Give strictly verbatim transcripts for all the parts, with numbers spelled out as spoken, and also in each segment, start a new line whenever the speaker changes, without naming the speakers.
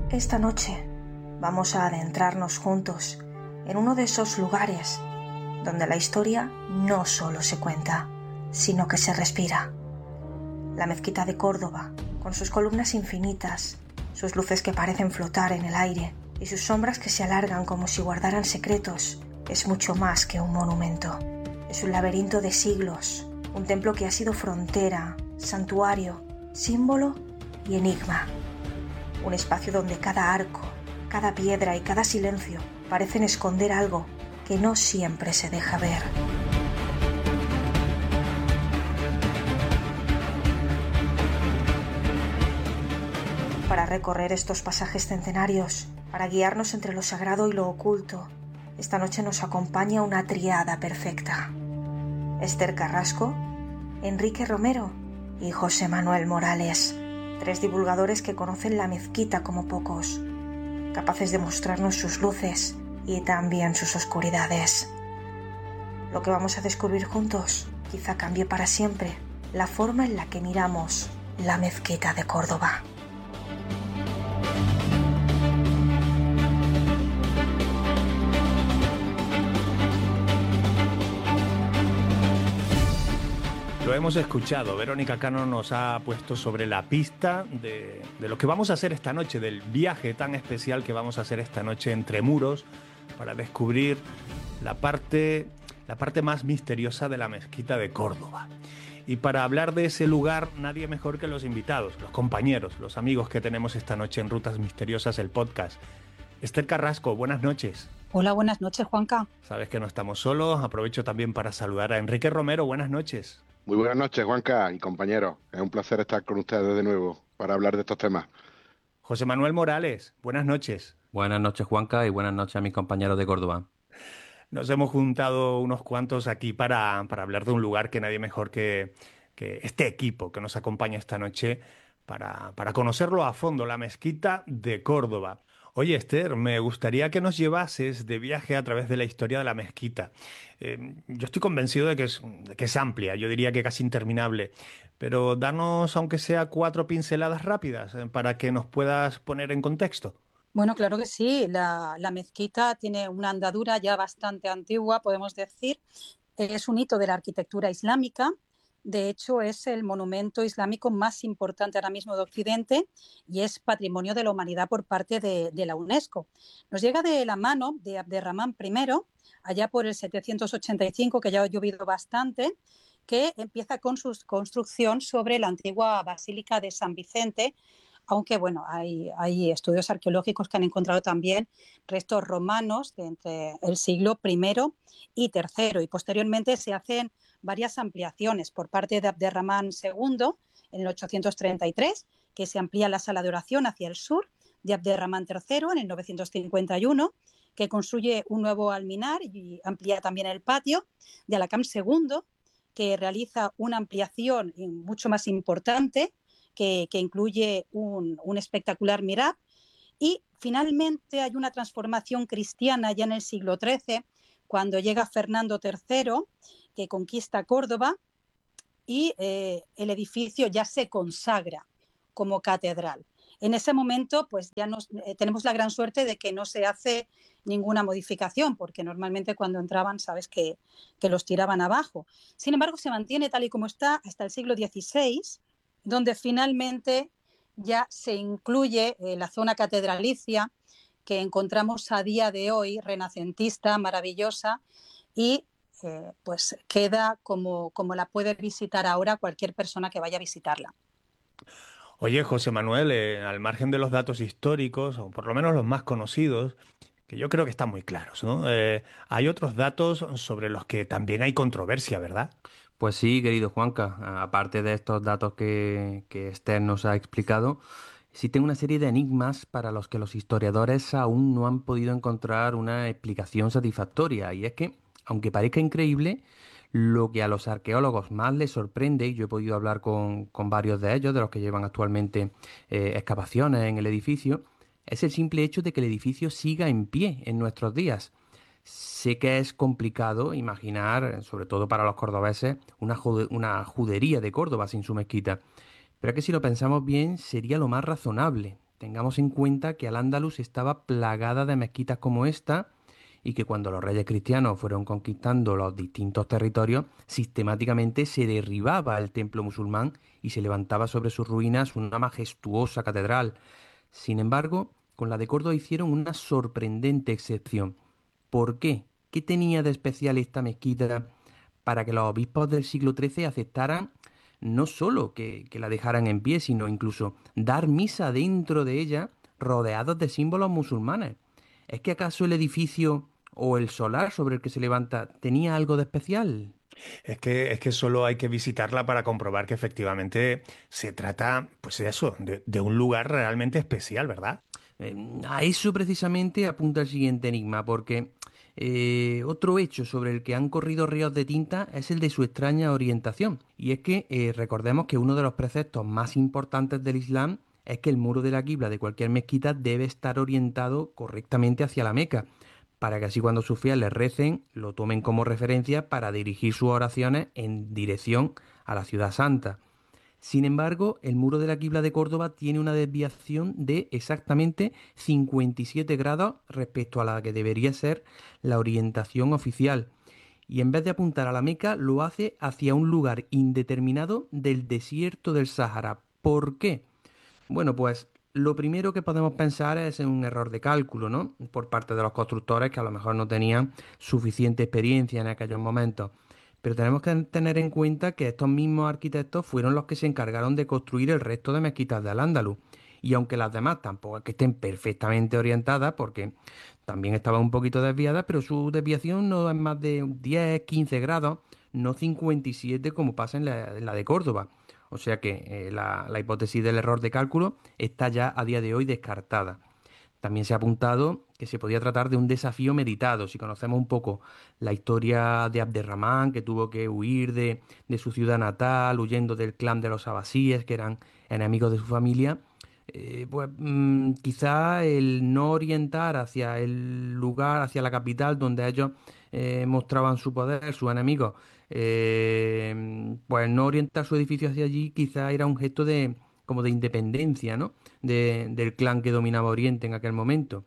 Esta noche vamos a adentrarnos juntos en uno de esos lugares donde la historia no solo se cuenta, sino que se respira. La mezquita de Córdoba, con sus columnas infinitas, sus luces que parecen flotar en el aire y sus sombras que se alargan como si guardaran secretos, es mucho más que un monumento. Es un laberinto de siglos, un templo que ha sido frontera, santuario, símbolo y enigma. Un espacio donde cada arco, cada piedra y cada silencio parecen esconder algo que no siempre se deja ver. Para recorrer estos pasajes centenarios, para guiarnos entre lo sagrado y lo oculto, esta noche nos acompaña una triada perfecta. Esther Carrasco, Enrique Romero y José Manuel Morales, tres divulgadores que conocen la mezquita como pocos, capaces de mostrarnos sus luces y también sus oscuridades. Lo que vamos a descubrir juntos quizá cambie para siempre la forma en la que miramos la mezquita de Córdoba.
Lo hemos escuchado, Verónica Cano nos ha puesto sobre la pista de, de lo que vamos a hacer esta noche, del viaje tan especial que vamos a hacer esta noche entre muros para descubrir la parte, la parte más misteriosa de la mezquita de Córdoba. Y para hablar de ese lugar, nadie mejor que los invitados, los compañeros, los amigos que tenemos esta noche en Rutas Misteriosas, el podcast. Esther Carrasco, buenas noches.
Hola, buenas noches, Juanca.
Sabes que no estamos solos, aprovecho también para saludar a Enrique Romero, buenas noches.
Muy buenas noches, Juanca y compañeros. Es un placer estar con ustedes de nuevo para hablar de estos temas.
José Manuel Morales, buenas noches.
Buenas noches, Juanca, y buenas noches a mis compañeros de Córdoba.
Nos hemos juntado unos cuantos aquí para, para hablar de un lugar que nadie mejor que, que este equipo que nos acompaña esta noche para, para conocerlo a fondo, la mezquita de Córdoba. Oye, Esther, me gustaría que nos llevases de viaje a través de la historia de la mezquita. Eh, yo estoy convencido de que, es, de que es amplia, yo diría que casi interminable, pero danos, aunque sea cuatro pinceladas rápidas, eh, para que nos puedas poner en contexto.
Bueno, claro que sí. La, la mezquita tiene una andadura ya bastante antigua, podemos decir. Es un hito de la arquitectura islámica. De hecho, es el monumento islámico más importante ahora mismo de Occidente y es patrimonio de la humanidad por parte de, de la UNESCO. Nos llega de la mano de Abderramán primero, allá por el setecientos ochenta y cinco, que ya ha llovido bastante, que empieza con su construcción sobre la antigua Basílica de San Vicente, aunque bueno, hay, hay estudios arqueológicos que han encontrado también restos romanos de entre el siglo primero y tercero, y posteriormente se hacen varias ampliaciones por parte de Abderramán segundo en el ochocientos treinta y tres, que se amplía la sala de oración hacia el sur, de Abderramán tercero en el novecientos cincuenta y uno, que construye un nuevo alminar y amplía también el patio, de Alakam segundo, que realiza una ampliación mucho más importante, que, que incluye un, un espectacular mihrab, y finalmente hay una transformación cristiana ya en el siglo trece, cuando llega Fernando tercero, que conquista Córdoba y eh, el edificio ya se consagra como catedral. En ese momento, pues ya nos, eh, tenemos la gran suerte de que no se hace ninguna modificación, porque normalmente cuando entraban, sabes que, que los tiraban abajo. Sin embargo, se mantiene tal y como está hasta el siglo dieciséis, donde finalmente ya se incluye eh, la zona catedralicia, que encontramos a día de hoy, renacentista, maravillosa, y eh, pues queda como, como la puede visitar ahora cualquier persona que vaya a visitarla.
Oye, José Manuel, eh, al margen de los datos históricos, o por lo menos los más conocidos, que yo creo que están muy claros, ¿no? Eh, hay otros datos sobre los que también hay controversia, ¿verdad?
Pues sí, querido Juanca, aparte de estos datos que, que Esther nos ha explicado, existen una serie de enigmas para los que los historiadores aún no han podido encontrar una explicación satisfactoria. Y es que, aunque parezca increíble, lo que a los arqueólogos más les sorprende, y yo he podido hablar con, con varios de ellos, de los que llevan actualmente eh, excavaciones en el edificio, es el simple hecho de que el edificio siga en pie en nuestros días. Sé que es complicado imaginar, sobre todo para los cordobeses, una, jude- una judería de Córdoba sin su mezquita, pero es que si lo pensamos bien sería lo más razonable. tengamos en cuenta que Al-Ándalus estaba plagada de mezquitas como esta y que cuando los reyes cristianos fueron conquistando los distintos territorios, sistemáticamente se derribaba el templo musulmán y se levantaba sobre sus ruinas una majestuosa catedral. Sin embargo, con la de Córdoba hicieron una sorprendente excepción. ¿Por qué? ¿Qué tenía de especial esta mezquita para que los obispos del siglo trece aceptaran no solo que, que la dejaran en pie, sino incluso dar misa dentro de ella rodeados de símbolos musulmanes? ¿Es que acaso el edificio o el solar sobre el que se levanta tenía algo de especial?
Es que, es que solo hay que visitarla para comprobar que efectivamente se trata, pues de eso, de, de un lugar realmente especial, ¿verdad?
Eh, a eso precisamente apunta el siguiente enigma, porque eh, otro hecho sobre el que han corrido ríos de tinta es el de su extraña orientación. Y es que eh, recordemos que uno de los preceptos más importantes del Islam es que el muro de la quibla de cualquier mezquita debe estar orientado correctamente hacia la Meca, para que así cuando sus fieles recen, lo tomen como referencia para dirigir sus oraciones en dirección a la ciudad santa. Sin embargo, el muro de la Quibla de Córdoba tiene una desviación de exactamente cincuenta y siete grados respecto a la que debería ser la orientación oficial. Y en vez de apuntar a la Meca, lo hace hacia un lugar indeterminado del desierto del Sáhara. ¿Por qué? Bueno, pues lo primero que podemos pensar es en un error de cálculo, ¿no? Por parte de los constructores que a lo mejor no tenían suficiente experiencia en aquellos momentos. Pero tenemos que tener en cuenta que estos mismos arquitectos fueron los que se encargaron de construir el resto de mezquitas de Al-Ándalus. Y aunque las demás tampoco es que estén perfectamente orientadas, porque también estaban un poquito desviadas, pero su desviación no es más de diez, quince grados, no cincuenta y siete como pasa en la, en la de Córdoba. O sea que eh, la, la hipótesis del error de cálculo está ya a día de hoy descartada. También se ha apuntado que se podía tratar de un desafío meditado. Si conocemos un poco la historia de Abderramán, que tuvo que huir de, de su ciudad natal, huyendo del clan de los abasíes, que eran enemigos de su familia, eh, pues mm, quizá el no orientar hacia el lugar, hacia la capital donde ellos eh, mostraban su poder, sus enemigos, eh, pues no orientar su edificio hacia allí, quizá era un gesto de como de independencia, ¿no? de- del clan que dominaba Oriente en aquel momento,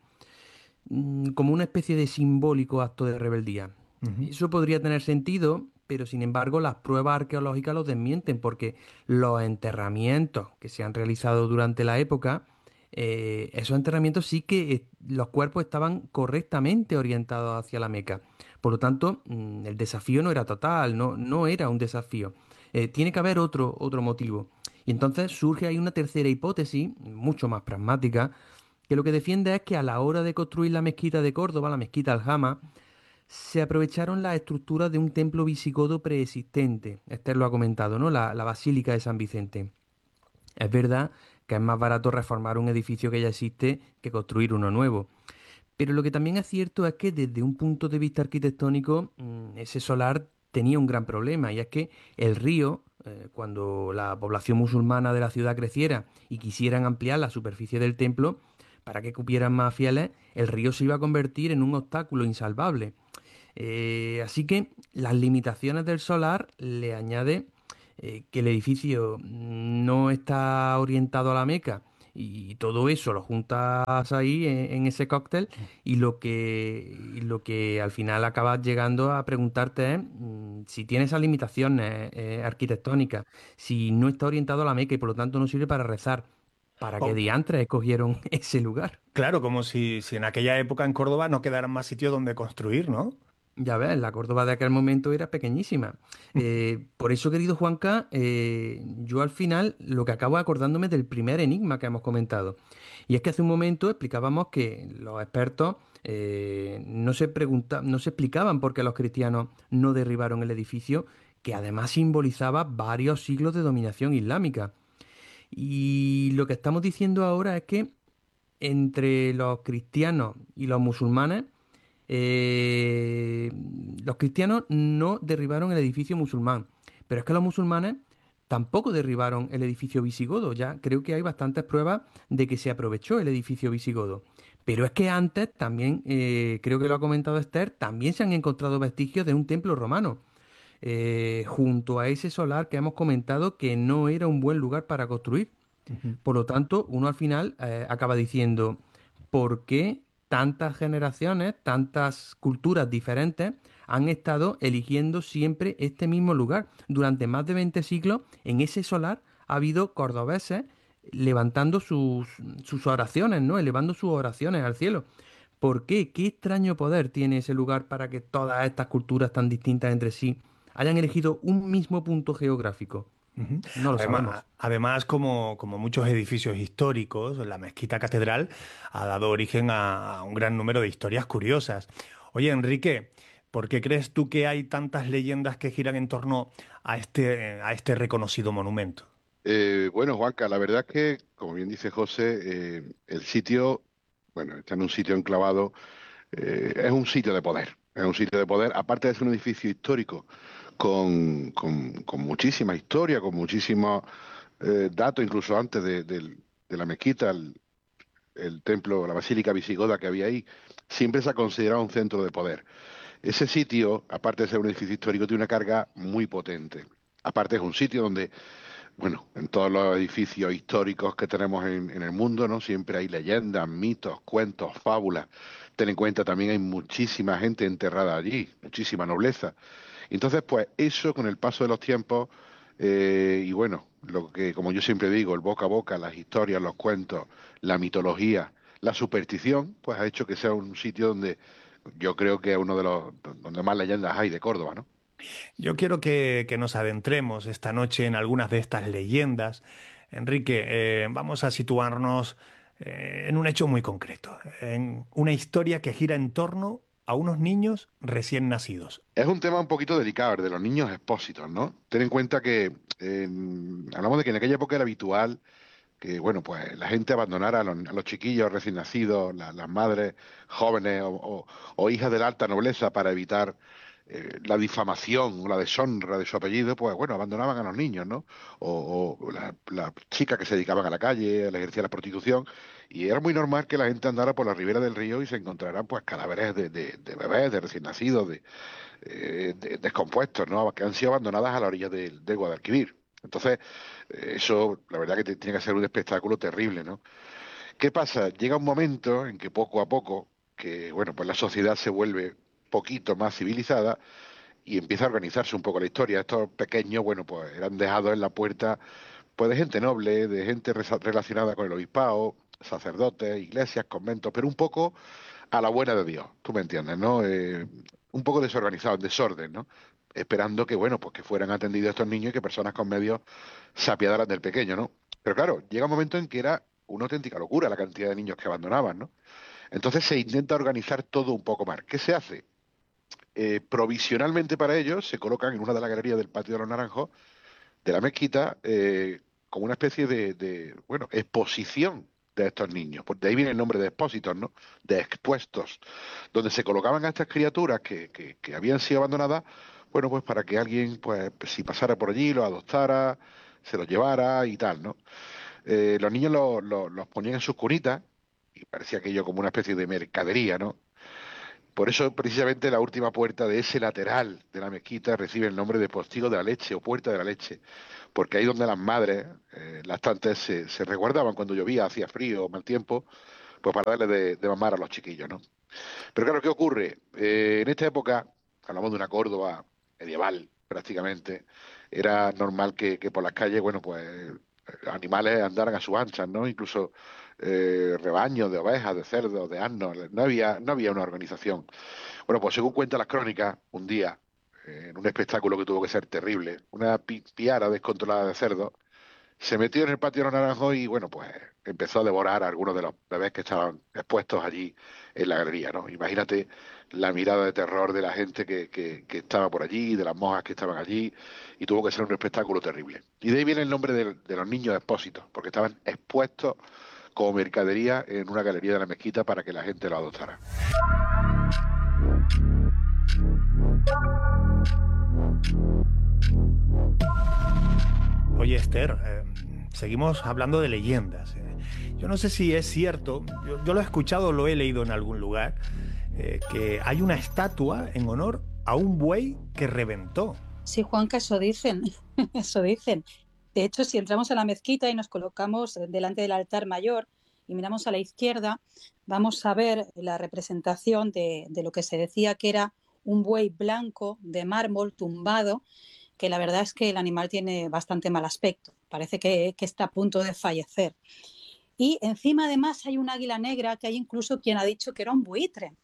mm, como una especie de simbólico acto de rebeldía.
Ujú.
Eso podría tener sentido, pero sin embargo las pruebas arqueológicas lo desmienten porque los enterramientos que se han realizado durante la época, eh, esos enterramientos sí que eh, los cuerpos estaban correctamente orientados hacia la Meca. Por lo tanto, mm, el desafío no era total, no, no era un desafío. Eh, tiene que haber otro, otro motivo. Y entonces surge ahí una tercera hipótesis, mucho más pragmática, que lo que defiende es que a la hora de construir la mezquita de Córdoba, la mezquita Aljama, se aprovecharon las estructuras de un templo visigodo preexistente. Esther lo ha comentado, ¿no? La, la Basílica de San Vicente. Es verdad que es más barato reformar un edificio que ya existe que construir uno nuevo. Pero lo que también es cierto es que desde un punto de vista arquitectónico, mm, ese solar tenía un gran problema, y es que el río, eh, cuando la población musulmana de la ciudad creciera y quisieran ampliar la superficie del templo para que cupieran más fieles, el río se iba a convertir en un obstáculo insalvable. Eh, así que las limitaciones del solar le añade eh, que el edificio no está orientado a la Meca, y todo eso lo juntas ahí en, en ese cóctel, y lo que, y lo que al final acabas llegando a preguntarte es mm, si tiene esas limitaciones eh, arquitectónicas, si no está orientado a la Meca y por lo tanto no sirve para rezar. ¿Para qué
O-
diantres escogieron ese lugar?
claro, como si, si en aquella época en Córdoba no quedaran más sitios donde construir, ¿no?
Ya ves, la Córdoba de aquel momento era pequeñísima. Eh, por eso, querido Juanca, eh, yo al final lo que acabo acordándome del primer enigma que hemos comentado. Y es que hace un momento explicábamos que los expertos eh, no se pregunta- no se explicaban por qué los cristianos no derribaron el edificio, que además simbolizaba varios siglos de dominación islámica. Y lo que estamos diciendo ahora es que entre los cristianos y los musulmanes, eh, los cristianos no derribaron el edificio musulmán, pero es que los musulmanes tampoco derribaron el edificio visigodo. Ya creo que hay bastantes pruebas de que se aprovechó el edificio visigodo. Pero es que antes también, eh, creo que lo ha comentado Esther, también se han encontrado vestigios de un templo romano, eh, junto a ese solar que hemos comentado que no era un buen lugar para construir.
Ujú.
Por lo tanto, uno al final eh, acaba diciendo, ¿por qué tantas generaciones, tantas culturas diferentes han estado eligiendo siempre este mismo lugar? Durante más de veinte siglos, en ese solar ha habido cordobeses levantando sus, sus oraciones, ¿no? Elevando sus oraciones al cielo. ¿Por qué? ¿Qué extraño poder tiene ese lugar para que todas estas culturas tan distintas entre sí hayan elegido un mismo punto geográfico?
Ujú.
No lo
Además,
sabemos.
además como, como muchos edificios históricos, la mezquita catedral ha dado origen a, a un gran número de historias curiosas. Oye, Enrique, ¿por qué crees tú que hay tantas leyendas que giran en torno a este, a este reconocido monumento?
Eh, bueno, Juanca, la verdad es que, como bien dice José, eh, el sitio, bueno, está en un sitio enclavado, eh, es un sitio de poder, es un sitio de poder, aparte de ser un edificio histórico con, con- con muchísima historia, con muchísimos eh, datos, incluso antes de, del- de la mezquita, el, el templo, la basílica visigoda que había ahí, siempre se ha considerado un centro de poder. Ese sitio, aparte de ser un edificio histórico, tiene una carga muy potente. Aparte es un sitio donde, bueno, en todos los edificios históricos que tenemos en, en el mundo, ¿no? Siempre hay leyendas, mitos, cuentos, fábulas. Ten en cuenta también hay muchísima gente enterrada allí, muchísima nobleza. Entonces, pues eso con el paso de los tiempos, eh, y bueno, lo que, como yo siempre digo, el boca a boca, las historias, los cuentos, la mitología, la superstición, pues ha hecho que sea un sitio donde yo creo que es uno de los donde más leyendas hay de Córdoba, ¿no?
Yo quiero que, que nos adentremos esta noche en algunas de estas leyendas. Enrique, eh, vamos a situarnos eh, en un hecho muy concreto, en una historia que gira en torno a unos niños recién nacidos.
Es un tema un poquito delicado, el de los niños expósitos, ¿no? Ten en cuenta que eh, hablamos de que en aquella época era habitual que, bueno, pues la gente abandonara a los, a los chiquillos recién nacidos, la- las madres jóvenes o, o- o hijas de la alta nobleza para evitar eh, la difamación o la deshonra de su apellido, pues bueno, abandonaban a los niños, ¿no? O, o la- las chicas que se dedicaban a la calle, al ejercer la prostitución, y era muy normal que la gente andara por la ribera del río y se encontraran pues cadáveres de, de- de bebés, de recién nacidos, de, eh, de- descompuestos, ¿no? Que han sido abandonadas a la orilla del, del Guadalquivir. Entonces, eh, eso, la verdad que te- tiene que ser un espectáculo terrible, ¿no? ¿Qué pasa? Llega un momento en que poco a poco, que bueno, pues la sociedad se vuelve poquito más civilizada y empieza a organizarse un poco la historia. Estos pequeños, bueno, pues eran dejados en la puerta, pues de gente noble, de gente resa- relacionada con el obispado, sacerdotes, iglesias, conventos, pero un poco a la buena de Dios, tú me entiendes, ¿no? Eh, un poco desorganizado, en desorden, ¿no? Esperando que, bueno, pues que fueran atendidos estos niños y que personas con medios se apiadaran del pequeño, ¿no? Pero claro, llega un momento en que era una auténtica locura la cantidad de niños que abandonaban, ¿no? Entonces se intenta organizar todo un poco más. ¿Qué se hace? Eh, provisionalmente para ellos se colocan en una de las galerías del Patio de los Naranjos de la mezquita eh, como una especie de, de, bueno, exposición de estos niños. Por de ahí viene el nombre de expósitos, ¿no? De expuestos, donde se colocaban a estas criaturas que, que, que habían sido abandonadas, bueno, pues para que alguien, pues, si pasara por allí, los adoptara, se los llevara y tal, ¿no? Eh, los niños lo- lo- los ponían en sus cunitas y parecía aquello como una especie de mercadería, ¿no? Por eso, precisamente, la última puerta de ese lateral de la mezquita recibe el nombre de Postigo de la Leche o Puerta de la Leche, porque ahí donde las madres, eh, las tantas, se, se resguardaban cuando llovía, hacía frío o mal tiempo, pues para darle de, de mamar a los chiquillos, ¿no? Pero claro, ¿qué ocurre? Eh, en esta época, hablamos de una Córdoba medieval prácticamente, era normal que, que por las calles, bueno, pues animales andaran a sus anchas, ¿no? Incluso eh, rebaños de ovejas, de cerdos, de asnos, no había, no había una organización. Bueno, pues según cuentan las crónicas, un día, eh, en un espectáculo que tuvo que ser terrible, una pi- piara descontrolada de cerdos se metió en el patio de los naranjos y, bueno, pues empezó a devorar a algunos de los bebés que estaban expuestos allí en la galería, ¿no? Imagínate la mirada de terror de la gente que, que, que estaba por allí, de las monjas que estaban allí, y tuvo que ser un espectáculo terrible. Y de ahí viene el nombre de, de los niños expósitos, porque estaban expuestos como mercadería en una galería de la mezquita para que la gente lo adoptara.
Oye, Esther, eh, seguimos hablando de leyendas. eh. Yo no sé si es cierto, yo, yo lo he escuchado, lo he leído en algún lugar, eh, que hay una estatua en honor a un buey que reventó.
Sí, Juanca, eso dicen, eso dicen. De hecho, si entramos a la mezquita y nos colocamos delante del altar mayor y miramos a la izquierda, vamos a ver la representación de, de lo que se decía que era un buey blanco de mármol tumbado, que la verdad es que el animal tiene bastante mal aspecto, parece que, que está a punto de fallecer. Y encima además hay un águila negra, que hay incluso quien ha dicho que era un buitre.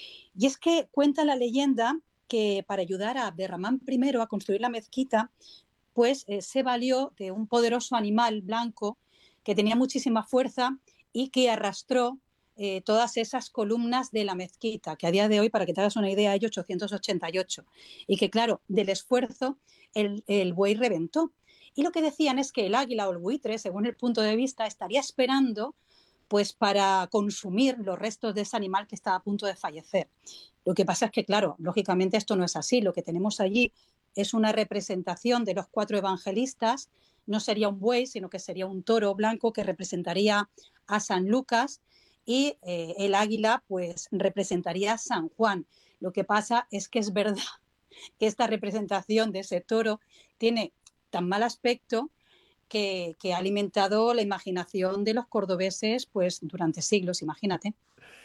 Y es que cuenta la leyenda que para ayudar a Abderramán I a construir la mezquita, pues eh, se valió de un poderoso animal blanco que tenía muchísima fuerza y que arrastró eh, todas esas columnas de la mezquita, que a día de hoy, para que te hagas una idea, hay ochocientos ochenta y ocho. Y que, claro, del esfuerzo el, el buey reventó. Y lo que decían es que el águila o el buitre, según el punto de vista, estaría esperando pues para consumir los restos de ese animal que estaba a punto de fallecer. Lo que pasa es que, claro, lógicamente esto no es así. Lo que tenemos allí es una representación de los cuatro evangelistas. No sería un buey, sino que sería un toro blanco que representaría a San Lucas, y eh, el águila pues representaría a San Juan. Lo que pasa es que es verdad que esta representación de ese toro tiene tan mal aspecto que, que ha alimentado la imaginación de los cordobeses pues durante siglos, imagínate.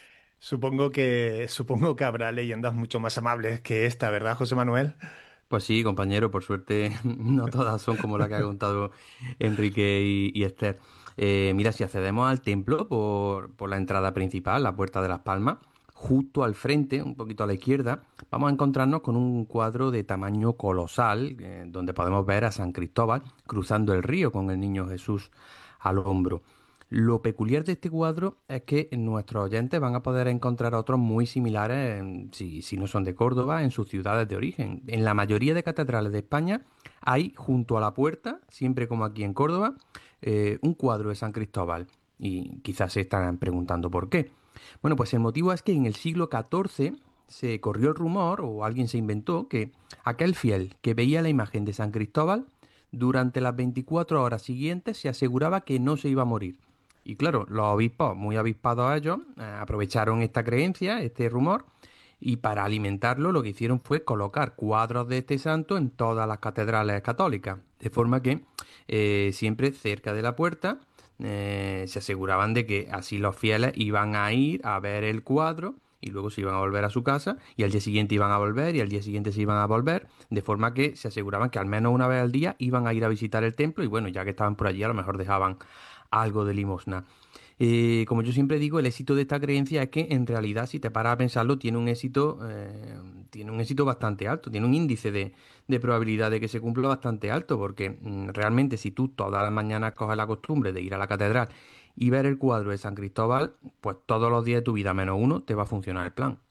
Supongo que, supongo que habrá leyendas mucho más amables que esta, ¿verdad, José Manuel?
Pues sí, compañero, por suerte no todas son como la que ha contado Enrique y, y Esther. Eh, mira, si accedemos al templo por, por la entrada principal, la Puerta de las Palmas, justo al frente, un poquito a la izquierda, vamos a encontrarnos con un cuadro de tamaño colosal, eh, donde podemos ver a San Cristóbal cruzando el río con el niño Jesús al hombro. Lo peculiar de este cuadro es que nuestros oyentes van a poder encontrar otros muy similares, en- si, si no son de Córdoba, en sus ciudades de origen. En la mayoría de catedrales de España hay junto a la puerta, siempre como aquí en Córdoba, eh, un cuadro de San Cristóbal. Y quizás se están preguntando por qué. Bueno, pues el motivo es que en el siglo catorce se corrió el rumor, o alguien se inventó, que aquel fiel que veía la imagen de San Cristóbal durante las veinticuatro horas siguientes se aseguraba que no se iba a morir. Y claro, los obispos, muy avispados a ellos, eh, aprovecharon esta creencia, este rumor, y para alimentarlo lo que hicieron fue colocar cuadros de este santo en todas las catedrales católicas, de forma que eh, siempre cerca de la puerta eh, se aseguraban de que así los fieles iban a ir a ver el cuadro y luego se iban a volver a su casa y al día siguiente iban a volver y al día siguiente se iban a volver, de forma que se aseguraban que al menos una vez al día iban a ir a visitar el templo y bueno, ya que estaban por allí a lo mejor dejaban algo de limosna. Eh, como yo siempre digo, el éxito de esta creencia es que en realidad, si te paras a pensarlo, tiene un éxito, eh, tiene un éxito bastante alto, tiene un índice de, de probabilidad de que se cumpla bastante alto, porque mm, realmente si tú todas las mañanas coges la costumbre de ir a la catedral y ver el cuadro de San Cristóbal, pues todos los días de tu vida menos uno te va a funcionar el plan.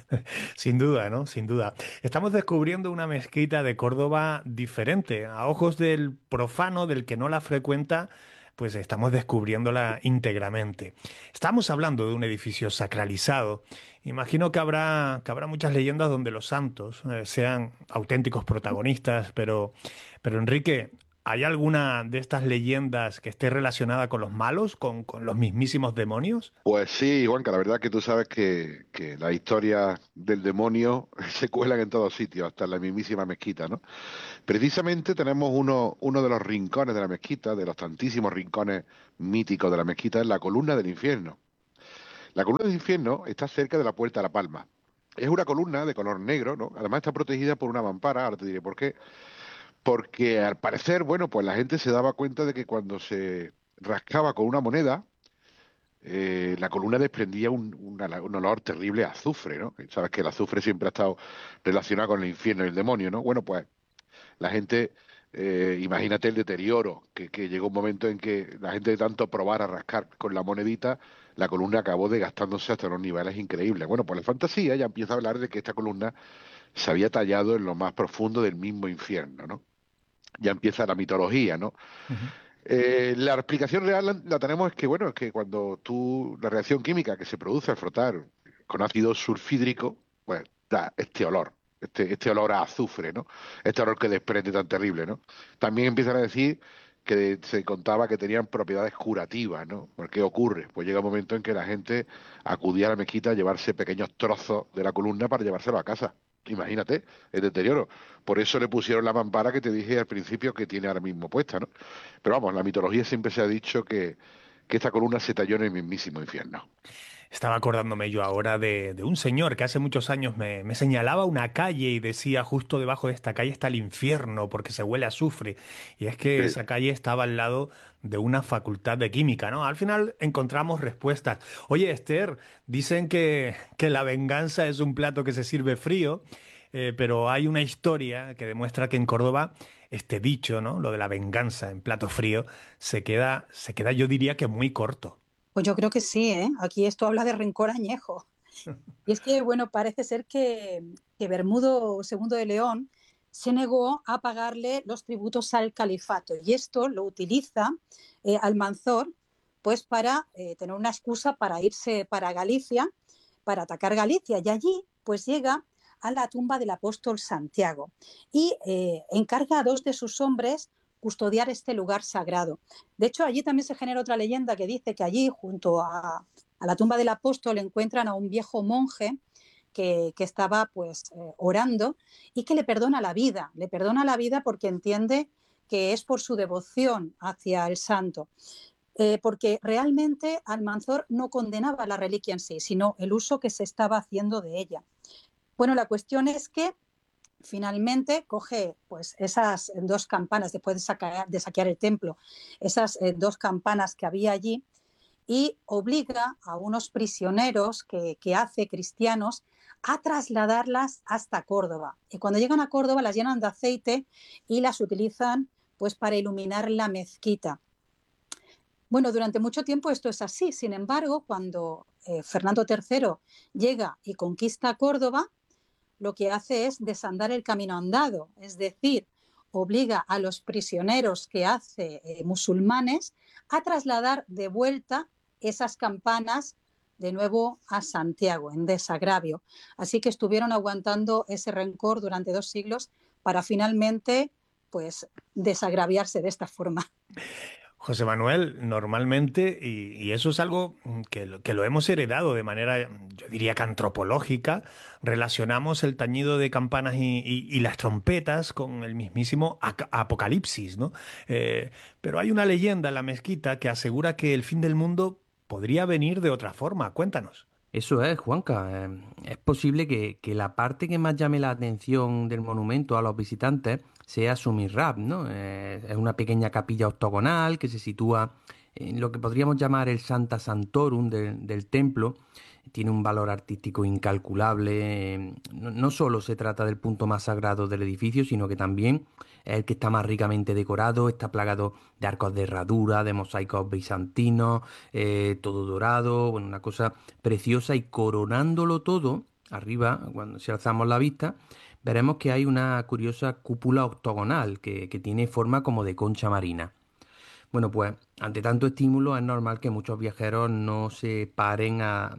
Sin duda, ¿no? Sin duda. Estamos descubriendo una mezquita de Córdoba diferente. A ojos del profano, del que no la frecuenta, pues estamos descubriéndola íntegramente. Estamos hablando de un edificio sacralizado. Imagino que habrá, que habrá muchas leyendas donde los santos eh, sean auténticos protagonistas, pero, pero Enrique, ¿hay alguna de estas leyendas que esté relacionada con los malos, con, con los mismísimos demonios?
Pues sí, Juanca, la verdad que tú sabes que, que las historias del demonio se cuelan en todos sitios, hasta en la mismísima mezquita, ¿no? Precisamente tenemos uno, uno de los rincones de la mezquita, de los tantísimos rincones míticos de la mezquita, es la columna del infierno. La columna del infierno está cerca de la Puerta de la Palma. Es una columna de color negro, ¿no? Además está protegida por una mampara, ahora te diré por qué. Porque al parecer, bueno, pues la gente se daba cuenta de que cuando se rascaba con una moneda, eh, la columna desprendía un, un, un olor terrible a azufre, ¿no? Sabes que el azufre siempre ha estado relacionado con el infierno y el demonio, ¿no? Bueno, pues la gente, eh, imagínate el deterioro, que, que llegó un momento en que la gente de tanto probar a rascar con la monedita, la columna acabó desgastándose hasta unos niveles increíbles. Bueno, pues la fantasía ya empieza a hablar de que esta columna se había tallado en lo más profundo del mismo infierno, ¿no? Ya empieza la mitología, ¿no?
Ujú.
Eh, la explicación real la, la tenemos es que, bueno, es que cuando tú, la reacción química que se produce al frotar con ácido sulfídrico, pues da este olor, este, este olor a azufre, ¿no? Este olor que desprende tan terrible, ¿no? También empiezan a decir que se contaba que tenían propiedades curativas, ¿no? ¿Por qué ocurre? Pues llega un momento en que la gente acudía a la mezquita a llevarse pequeños trozos de la columna para llevárselo a casa. Imagínate el deterioro. Por eso le pusieron la mampara que te dije al principio que tiene ahora mismo puesta, ¿no? Pero vamos, en la mitología siempre se ha dicho que, que esta columna se talló en el mismísimo infierno.
Estaba acordándome yo ahora de, de un señor que hace muchos años me, me señalaba una calle y decía justo debajo de esta calle está el infierno porque se huele a azufre. Y es que
Sí.
esa calle estaba al lado de una facultad de química, ¿no? Al final encontramos respuestas. Oye, Esther, dicen que, que la venganza es un plato que se sirve frío, eh, pero hay una historia que demuestra que en Córdoba este dicho, ¿no? Lo de la venganza en plato frío, se queda, se queda, yo diría que muy corto.
Pues yo creo que sí, ¿eh? Aquí esto habla de rencor añejo. Y es que, bueno, parece ser que, que Bermudo segundo de León se negó a pagarle los tributos al califato y esto lo utiliza eh, Almanzor pues para eh, tener una excusa para irse para Galicia, para atacar Galicia y allí pues llega a la tumba del apóstol Santiago y eh, encarga a dos de sus hombres custodiar este lugar sagrado. De hecho, allí también se genera otra leyenda que dice que allí, junto a, a la tumba del apóstol, encuentran a un viejo monje que, que estaba pues eh, orando y que le perdona la vida, le perdona la vida porque entiende que es por su devoción hacia el santo. Eh, porque realmente Almanzor no condenaba la reliquia en sí, sino el uso que se estaba haciendo de ella. Bueno, la cuestión es que finalmente coge pues, esas dos campanas, después de, sacar, de saquear el templo, esas eh, dos campanas que había allí y obliga a unos prisioneros que, que hace cristianos a trasladarlas hasta Córdoba. Y cuando llegan a Córdoba las llenan de aceite y las utilizan pues, para iluminar la mezquita. Bueno, durante mucho tiempo esto es así. Sin embargo, cuando eh, Fernando tercero llega y conquista Córdoba, lo que hace es desandar el camino andado, es decir, obliga a los prisioneros que hace eh, musulmanes a trasladar de vuelta esas campanas de nuevo a Santiago, en desagravio. Así que estuvieron aguantando ese rencor durante dos siglos para finalmente pues, desagraviarse de esta forma.
José Manuel, normalmente, y, y eso es algo que lo, que lo hemos heredado de manera, yo diría que antropológica, relacionamos el tañido de campanas y, y- y las trompetas con el mismísimo ac- apocalipsis, ¿no? Eh, pero hay una leyenda en la mezquita que asegura que el fin del mundo podría venir de otra forma. Cuéntanos.
Eso es, Juanca. eh, Es posible que, que la parte que más llame la atención del monumento a los visitantes sea su mihrab, ¿no? Eh, es una pequeña capilla octogonal que se sitúa en lo que podríamos llamar el Santa Santorum del, del templo. Tiene un valor artístico incalculable. eh, No, no solo se trata del punto más sagrado del edificio, sino que también es el que está más ricamente decorado, está plagado de arcos de herradura, de mosaicos bizantinos, eh, todo dorado, bueno, una cosa preciosa y coronándolo todo, arriba, cuando si alzamos la vista, veremos que hay una curiosa cúpula octogonal que, que tiene forma como de concha marina. Bueno, pues ante tanto estímulo es normal que muchos viajeros no se paren a,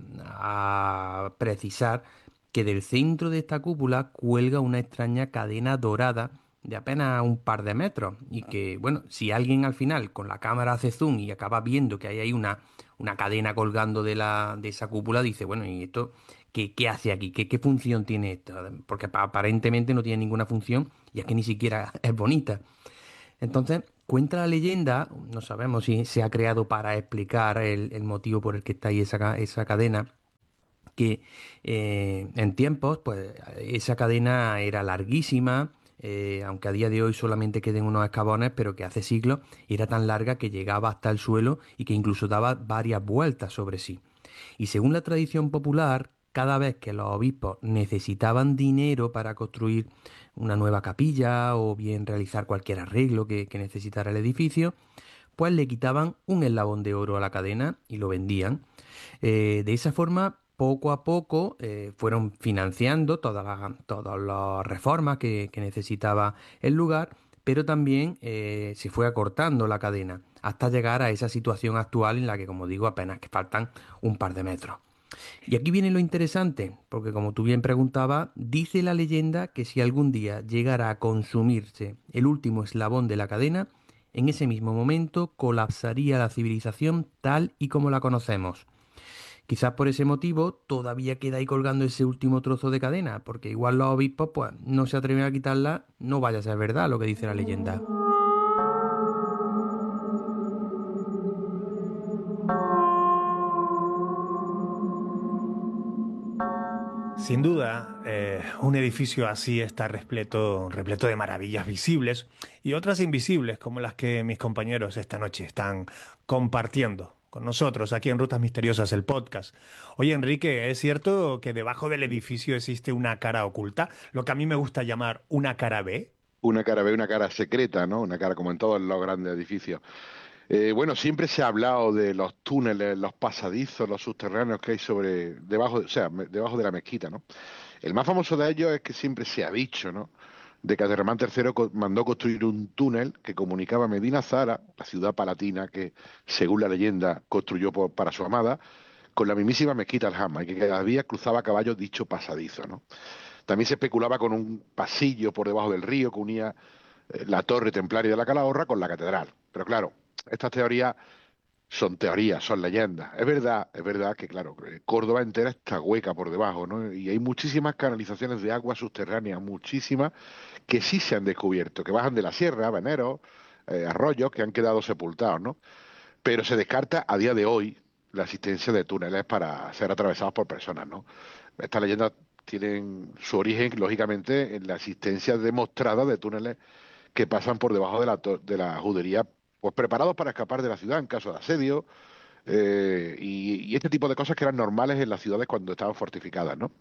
a precisar que del centro de esta cúpula cuelga una extraña cadena dorada de apenas un par de metros y que, bueno, si alguien al final con la cámara hace zoom y acaba viendo que hay ahí una, una cadena colgando de, la, de esa cúpula, dice, bueno, ¿y esto qué, qué hace aquí? ¿Qué, qué función tiene esto? Porque pa- aparentemente no tiene ninguna función y es que ni siquiera es bonita. Entonces, cuenta la leyenda, no sabemos si se ha creado para explicar el, el motivo por el que está ahí esa, ca- esa cadena, que eh, en tiempos, pues esa cadena era larguísima, eh, aunque a día de hoy solamente queden unos escabones, pero que hace siglos era tan larga que llegaba hasta el suelo y que incluso daba varias vueltas sobre sí. Y según la tradición popular, cada vez que los obispos necesitaban dinero para construir una nueva capilla o bien realizar cualquier arreglo que, que necesitara el edificio, pues le quitaban un eslabón de oro a la cadena y lo vendían. Eh, de esa forma, poco a poco eh, fueron financiando todas las, todas las reformas que, que necesitaba el lugar, pero también eh, se fue acortando la cadena hasta llegar a esa situación actual en la que, como digo, apenas que faltan un par de metros. Y aquí viene lo interesante, porque como tú bien preguntabas, dice la leyenda que si algún día llegara a consumirse el último eslabón de la cadena, en ese mismo momento colapsaría la civilización tal y como la conocemos. Quizás por ese motivo todavía queda ahí colgando ese último trozo de cadena, porque igual los obispos pues no se atreven a quitarla, no vaya a ser verdad lo que dice la leyenda.
Sin duda, eh, un edificio así está repleto, repleto de maravillas visibles y otras invisibles, como las que mis compañeros esta noche están compartiendo con nosotros aquí en Rutas Misteriosas, el podcast. Oye, Enrique, ¿es cierto que debajo del edificio existe una cara oculta? Lo que a mí me gusta llamar una cara B.
Una cara B, una cara secreta, ¿no? Una cara como en todos los grandes edificios. Eh, bueno, siempre se ha hablado de los túneles, los pasadizos, los subterráneos que hay sobre, debajo, de- o sea, me- debajo de la mezquita, ¿no? El más famoso de ellos es que siempre se ha dicho, ¿no? De que Abderramán tercero co- mandó construir un túnel que comunicaba Medina Zara, la ciudad palatina que, según la leyenda, construyó por- para su amada, con la mismísima mezquita Al-Hama, y que cada día cruzaba a caballo dicho pasadizo, ¿no? También se especulaba con un pasillo por debajo del río que unía eh, la torre templaria de la Calahorra con la catedral. Pero claro, estas teorías son teorías, son leyendas. Es verdad, es verdad que, claro, eh, Córdoba entera está hueca por debajo, ¿no? Y hay muchísimas canalizaciones de agua subterránea, muchísimas, que sí se han descubierto, que bajan de la sierra, veneros, eh, arroyos que han quedado sepultados, ¿no? Pero se descarta a día de hoy la existencia de túneles para ser atravesados por personas, ¿no? Estas leyendas tienen su origen, lógicamente, en la existencia demostrada de túneles que pasan por debajo de la, to- de la judería, pues preparados para escapar de la ciudad en caso de asedio, eh, y, y este tipo de cosas que eran normales en las ciudades cuando estaban fortificadas, ¿no?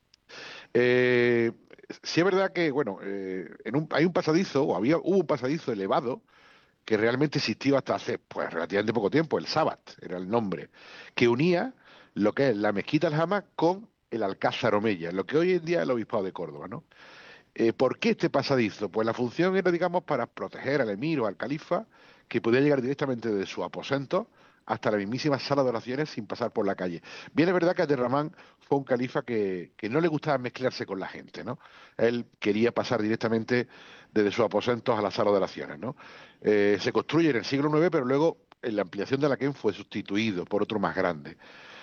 Eh, sí es verdad que, bueno, eh, en un- hay un pasadizo, o había, hubo un pasadizo elevado, que realmente existió hasta hace, pues, relativamente poco tiempo, el Sabbat, era el nombre, que unía lo que es la mezquita Aljama con el Alcázar Omeya, lo que hoy en día es el Obispado de Córdoba, ¿no? Eh, ¿por qué este pasadizo? Pues la función era, digamos, para proteger al emir o al califa, que podía llegar directamente de su aposento hasta la mismísima sala de oraciones sin pasar por la calle. Bien, es verdad que Abderramán fue un califa que, que no le gustaba mezclarse con la gente, ¿no? Él quería pasar directamente desde sus aposentos a la sala de oraciones, ¿no? Eh, se construye en el siglo nueve, pero luego en la ampliación de Alaquén fue sustituido por otro más grande.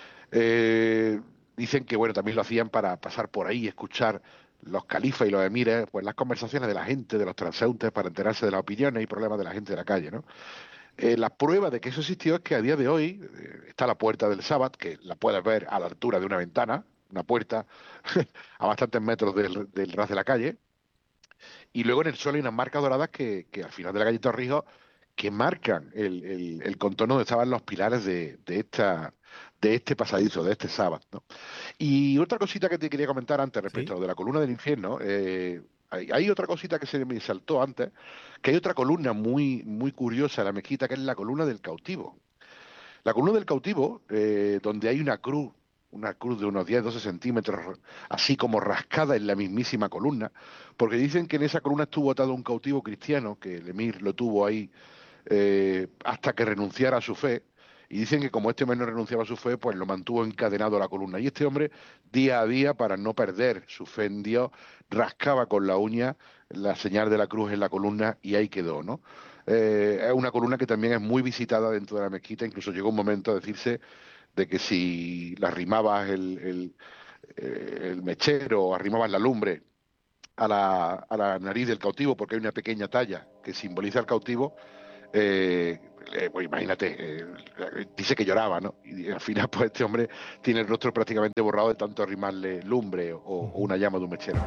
Eh, Dicen que bueno, también lo hacían para pasar por ahí y escuchar los califas y los emires, pues las conversaciones de la gente, de los transeúntes, para enterarse de las opiniones y problemas de la gente de la calle, ¿no? Eh, la prueba de que eso existió es que a día de hoy eh, está la puerta del Sabbat, que la puedes ver a la altura de una ventana, una puerta a bastantes metros del, del ras de la calle, y luego en el suelo hay unas marcas doradas que, que al final de la calle Torrijos que marcan el, el, el contorno donde estaban los pilares de, de esta de este pasadizo, de este sábado, ¿no? Y otra cosita que te quería comentar antes respecto a
¿Sí?
lo de la columna del infierno, eh, hay, hay otra cosita que se me saltó antes, que hay otra columna muy, muy curiosa en la mezquita, que es la columna del cautivo. La columna del cautivo, eh, donde hay una cruz, una cruz de unos diez doce centímetros, así como rascada en la mismísima columna, porque dicen que en esa columna estuvo atado un cautivo cristiano, que el emir lo tuvo ahí eh, hasta que renunciara a su fe. Y dicen que como este hombre no renunciaba a su fe, pues lo mantuvo encadenado a la columna. Y este hombre, día a día, para no perder su fe en Dios, rascaba con la uña la señal de la cruz en la columna y ahí quedó, ¿no? Eh, es una columna que también es muy visitada dentro de la mezquita. Incluso llegó un momento a decirse de que si le arrimabas el, el, eh, el mechero o arrimabas la lumbre a la, a la nariz del cautivo, porque hay una pequeña talla que simboliza al cautivo, eh, eh, pues imagínate, eh, dice que lloraba, ¿no? Y al final, pues este hombre tiene el rostro prácticamente borrado de tanto arrimarle lumbre o, o
Ujú.
una llama de un mechero.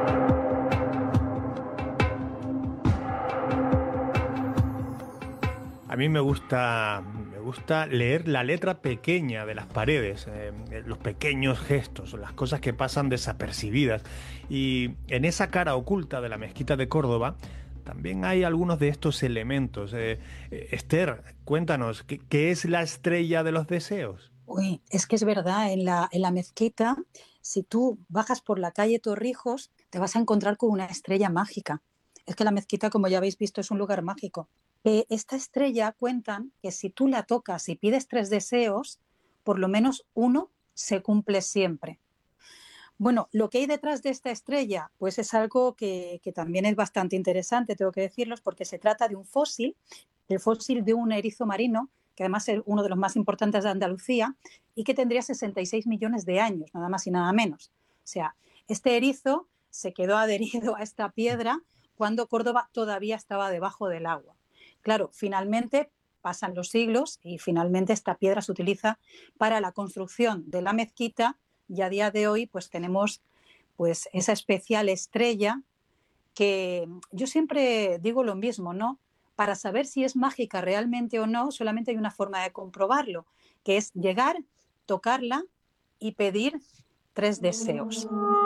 A mí me gusta, me gusta leer la letra pequeña de las paredes, eh, los pequeños gestos, las cosas que pasan desapercibidas. Y en esa cara oculta de la mezquita de Córdoba también hay algunos de estos elementos. Eh, eh, Esther, cuéntanos, ¿qué, qué es la estrella de los deseos?
Uy, es que es verdad, en la, en la mezquita, si tú bajas por la calle Torrijos, te vas a encontrar con una estrella mágica. Es que la mezquita, como ya habéis visto, es un lugar mágico. Eh, esta estrella cuentan que si tú la tocas y pides tres deseos, por lo menos uno se cumple siempre. Bueno, lo que hay detrás de esta estrella, pues es algo que, que también es bastante interesante, tengo que decirlos, porque se trata de un fósil, el fósil de un erizo marino que además es uno de los más importantes de Andalucía y que tendría sesenta y seis millones de años, nada más y nada menos. O sea, este erizo se quedó adherido a esta piedra cuando Córdoba todavía estaba debajo del agua. Claro, finalmente pasan los siglos y finalmente esta piedra se utiliza para la construcción de la mezquita y a día de hoy pues tenemos pues esa especial estrella que yo siempre digo lo mismo, ¿no? Para saber si es mágica realmente o no, solamente hay una forma de comprobarlo, que es llegar, tocarla y pedir tres deseos.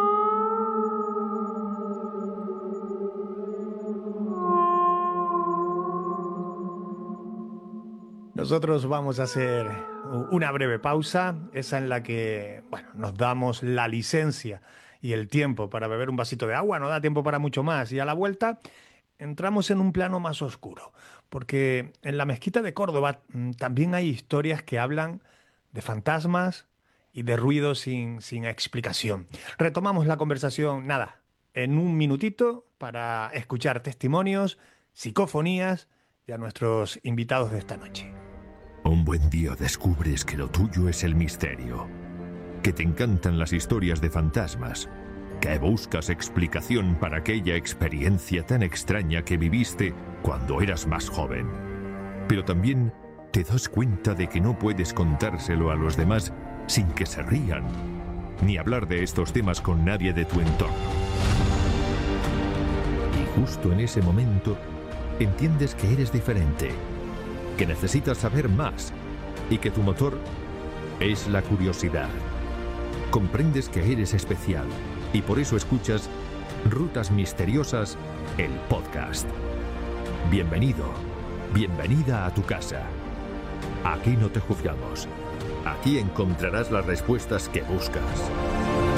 Nosotros vamos a hacer una breve pausa, esa en la que, bueno, nos damos la licencia y el tiempo para beber un vasito de agua, no da tiempo para mucho más. Y a la vuelta entramos en un plano más oscuro, porque en la mezquita de Córdoba mmm, también hay historias que hablan de fantasmas y de ruidos sin, sin explicación. Retomamos la conversación, nada, en un minutito para escuchar testimonios, psicofonías y a nuestros invitados de esta noche.
Un buen día descubres que lo tuyo es el misterio, que te encantan las historias de fantasmas, que buscas explicación para aquella experiencia tan extraña que viviste cuando eras más joven. Pero también te das cuenta de que no puedes contárselo a los demás sin que se rían, ni hablar de estos temas con nadie de tu entorno. Y justo en ese momento entiendes que eres diferente, que necesitas saber más y que tu motor es la curiosidad. Comprendes que eres especial y por eso escuchas Rutas Misteriosas, el podcast. Bienvenido, bienvenida a tu casa. Aquí no te juzgamos. Aquí encontrarás las respuestas que buscas.